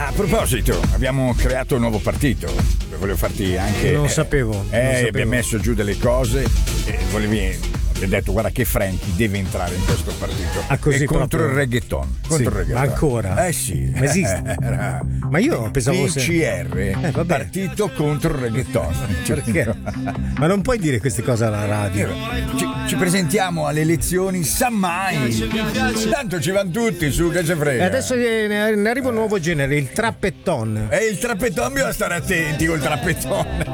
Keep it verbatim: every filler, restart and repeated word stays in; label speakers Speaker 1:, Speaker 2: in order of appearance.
Speaker 1: A proposito, abbiamo creato un nuovo partito. Volevo farti anche.
Speaker 2: Non sapevo.
Speaker 1: Eh,
Speaker 2: non sapevo.
Speaker 1: abbiamo messo giù delle cose. E volevi. Ho detto guarda che Frankie deve entrare in questo partito.
Speaker 2: Ah, così
Speaker 1: e contro
Speaker 2: proprio?
Speaker 1: il reggaeton. Contro
Speaker 2: Sì,
Speaker 1: il reggaeton.
Speaker 2: ancora?
Speaker 1: Eh sì.
Speaker 2: Ma esiste?
Speaker 1: Era
Speaker 2: Ma io pensavo
Speaker 1: P C R,
Speaker 2: Eh, vabbè.
Speaker 1: partito contro il reggaeton.
Speaker 2: Perché? Ma non puoi dire queste cose alla radio.
Speaker 1: Ci, ci presentiamo alle elezioni, sa mai. Tanto ci vanno tutti su, che ce frega.
Speaker 2: E adesso ne ne arriva un nuovo genere, il trappetton.
Speaker 1: E il trappetton, bisogna stare attenti col trappetton.